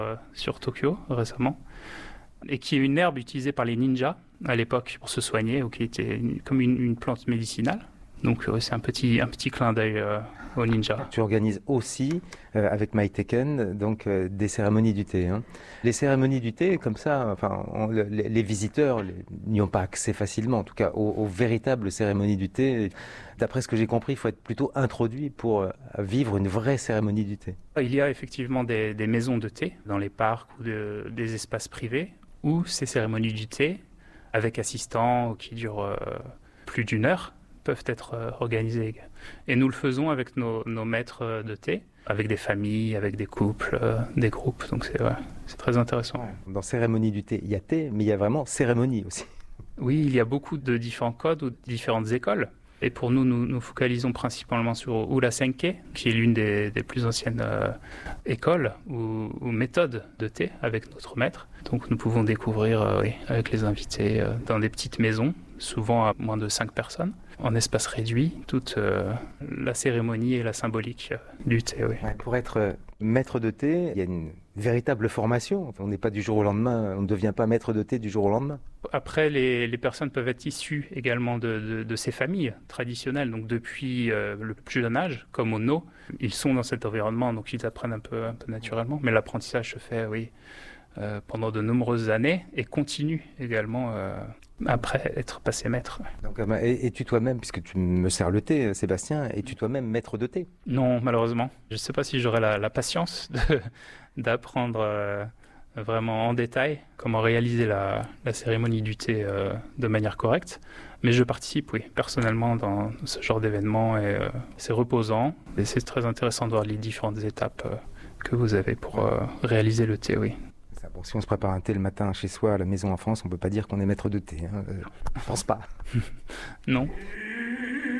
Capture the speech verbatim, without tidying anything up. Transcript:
euh, sur Tokyo récemment, et qui est une herbe utilisée par les ninjas à l'époque pour se soigner, ou qui était une- comme une, une plante médicinale. Donc euh, c'est un petit, un petit clin d'œil euh, aux ninjas. Tu organises aussi euh, avec MyTaken donc euh, des cérémonies du thé. Hein. Les cérémonies du thé, comme ça, enfin, on- le- les, les visiteurs les- n'y ont pas accès facilement, en tout cas aux, aux véritables cérémonies du thé. D'après ce que j'ai compris, il faut être plutôt introduit pour euh, vivre une vraie cérémonie du thé. Il y a effectivement des, des maisons de thé dans les parcs ou de- des espaces privés où ces cérémonies du thé, avec assistants qui durent euh, plus d'une heure, peuvent être euh, organisées. Et nous le faisons avec nos, nos maîtres euh, de thé, avec des familles, avec des couples, euh, des groupes. Donc c'est ouais, c'est très intéressant. Dans cérémonie du thé, il y a thé, mais il y a vraiment cérémonie aussi. Oui, il y a beaucoup de différents codes ou de différentes écoles. Et pour nous, nous nous focalisons principalement sur Ura Senke, qui est l'une des, des plus anciennes euh, écoles ou, ou méthodes de thé avec notre maître. Donc nous pouvons découvrir euh, oui, avec les invités euh, dans des petites maisons, souvent à moins de cinq personnes, en espace réduit, toute euh, la cérémonie et la symbolique euh, du thé. Oui. Ouais, pour être euh, maître de thé, il y a une véritable formation. Enfin, on n'est pas du jour au lendemain, on ne devient pas maître de thé du jour au lendemain. Après, les, les personnes peuvent être issues également de, de, de ces familles traditionnelles, donc depuis euh, le plus jeune âge, comme au No, ils sont dans cet environnement, donc ils apprennent un peu, un peu naturellement. Mais l'apprentissage se fait, oui, euh, pendant de nombreuses années et continue également euh, après être passé maître. Donc, euh, et, et tu toi-même, puisque tu me sers le thé, Sébastien, et tu toi-même maître de thé? Non, malheureusement, je ne sais pas si j'aurai la, la patience de- d'apprendre euh, vraiment en détail comment réaliser la, la cérémonie du thé euh, de manière correcte. Mais je participe, oui, personnellement dans ce genre d'événement et euh, c'est reposant. Et c'est très intéressant de voir les différentes étapes euh, que vous avez pour euh, réaliser le thé, oui. Ça, bon, si on se prépare un thé le matin chez soi à la maison en France, on ne peut pas dire qu'on est maître de thé. Hein. Euh, je pense pas. Non,